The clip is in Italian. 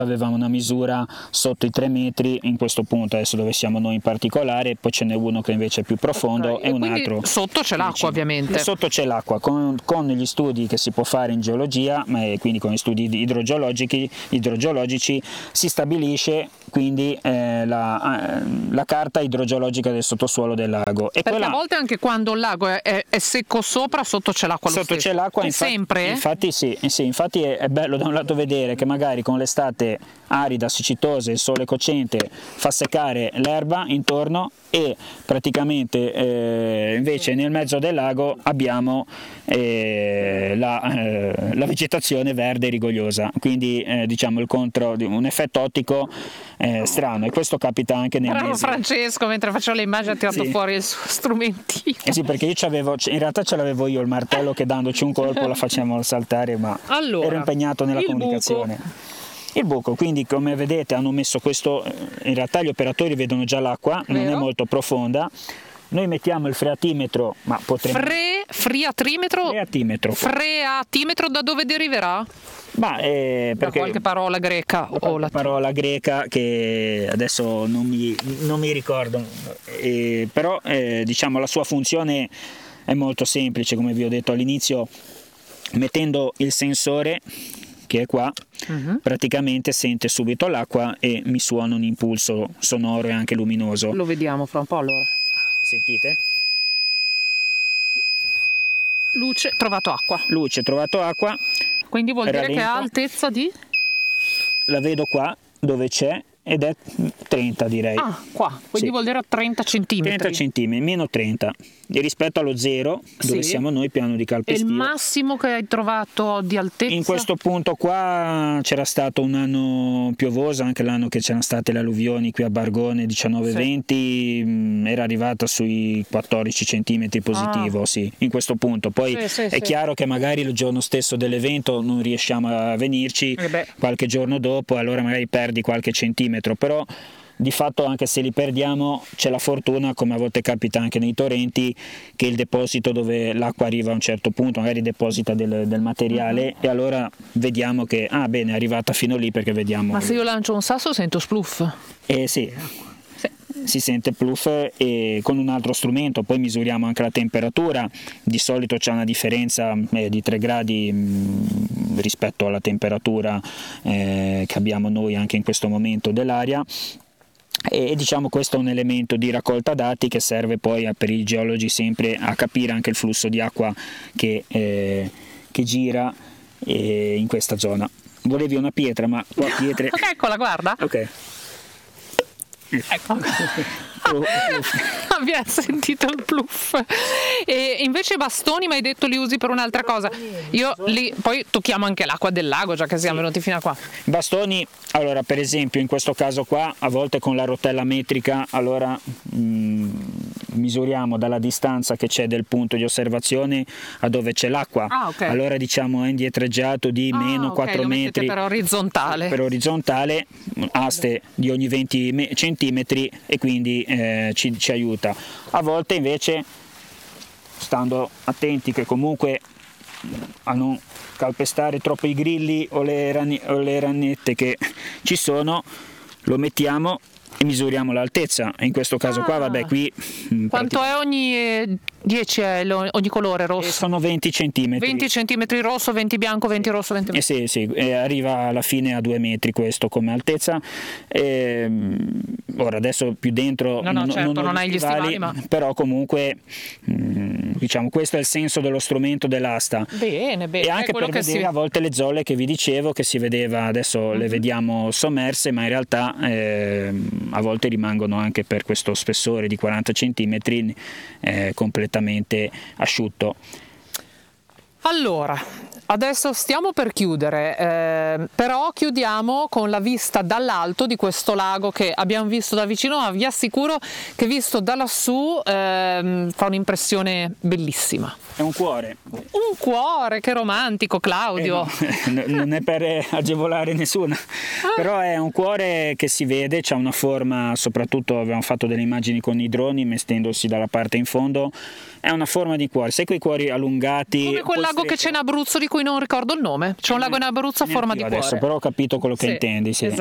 avevamo una misura sotto i 3 metri, in questo punto adesso dove siamo noi in particolare, poi ce n'è uno che invece è più profondo e un altro sotto c'è l'acqua ovviamente. Sotto c'è l'acqua, con gli studi che si può fare in geologia, quindi con gli studi idrogeologici si stabilisce quindi la carta idrogeologica del sottosuolo del lago. E perché a volte anche quando il lago è secco sopra, sotto c'è l'acqua sotto c'è l'acqua, sempre? Infatti sì, infatti è bello da un lato vedere che magari con l'estate arida, siccitosa, il sole cocente fa seccare l'erba intorno e praticamente invece nel mezzo del lago abbiamo la vegetazione verde rigogliosa, quindi diciamo un effetto ottico strano, e questo capita anche nei mesi. Francesco, mentre facevo le immagini, ha tirato fuori il suo strumentino. Sì, perché in realtà ce l'avevo io il martello che dandoci un colpo la facciamo saltare, ma ero impegnato nella comunicazione. Il buco, quindi come vedete hanno messo questo, in realtà gli operatori vedono già l'acqua, non è molto profonda. Noi mettiamo il freatimetro, ma potremmo... Freatimetro da dove deriverà? Perché da qualche parola greca o parola greca che adesso non mi ricordo, però diciamo la sua funzione è molto semplice, come vi ho detto all'inizio. Mettendo il sensore che è qua, praticamente sente subito l'acqua e mi suona un impulso sonoro e anche luminoso. Lo vediamo fra un po' allora. Sentite? Luce, trovato acqua. Luce, trovato acqua. Quindi vuol dire che ha altezza di? La vedo qua dove c'è ed è 30 direi. Qua, quindi vuol dire 30 centimetri. 30 centimetri, meno 30. E rispetto allo 0, dove siamo noi, piano di calpestio. E il massimo che hai trovato di altezza? In questo punto qua c'era stato un anno piovoso, anche l'anno che c'erano state le alluvioni qui a Bargone, 19-20, era arrivata sui 14 centimetri positivo, in questo punto. Poi è chiaro che magari il giorno stesso dell'evento non riusciamo a venirci, qualche giorno dopo, allora magari perdi qualche centimetro, però di fatto anche se li perdiamo c'è la fortuna, come a volte capita anche nei torrenti, che il deposito dove l'acqua arriva a un certo punto magari deposita del materiale e allora vediamo che è arrivata fino lì, perché vediamo. Ma se io lancio un sasso sento spluff? Sì. Si sente pluff, e con un altro strumento poi misuriamo anche la temperatura. Di solito c'è una differenza di 3 gradi rispetto alla temperatura che abbiamo noi anche in questo momento dell'aria. E diciamo questo è un elemento di raccolta dati che serve poi per i geologi sempre a capire anche il flusso di acqua che gira in questa zona. Volevi una pietra, ma qua pietre... Eccola, guarda. Ok. Ecco. Abbiamo sentito il pluff. E invece bastoni mi hai detto li usi per un'altra cosa. Io lì poi tocchiamo anche l'acqua del lago, già che siamo venuti fino a qua. Bastoni, allora per esempio in questo caso qua, a volte con la rotella metrica, allora misuriamo dalla distanza che c'è del punto di osservazione a dove c'è l'acqua. Allora diciamo è indietreggiato di meno 4 metri per orizzontale, aste di ogni 20 centimetri, e quindi ci aiuta. A volte invece, stando attenti che comunque a non calpestare troppo i grilli o le ranette che ci sono, lo mettiamo e misuriamo l'altezza. In questo caso qua, qui quanto è ogni 10 è ogni colore rosso? Sono 20 centimetri. 20 centimetri rosso, 20 bianco, 20 rosso, 20 bianco. Sì, arriva alla fine a 2 metri questo come altezza. Ora adesso più dentro non hai gli stivali, ma... però comunque diciamo questo è il senso dello strumento dell'asta. Bene. E anche per vedere a volte le zolle che vi dicevo che si vedeva, adesso le vediamo sommerse, ma in realtà a volte rimangono anche per questo spessore di 40 centimetri completamente asciutto. Allora, adesso stiamo per chiudere, però chiudiamo con la vista dall'alto di questo lago che abbiamo visto da vicino, ma vi assicuro che visto da lassù fa un'impressione bellissima. È un cuore. Un cuore, che romantico, Claudio. Non è per agevolare nessuna, però è un cuore che si vede, c'ha una forma, soprattutto abbiamo fatto delle immagini con i droni mettendosi dalla parte in fondo, è una forma di cuore, sai quei cuori allungati, come quella lago che c'è in Abruzzo di cui non ricordo il nome. C'è un lago in Abruzzo a forma di cuore. Adesso però ho capito quello che Sì, intendi, sì.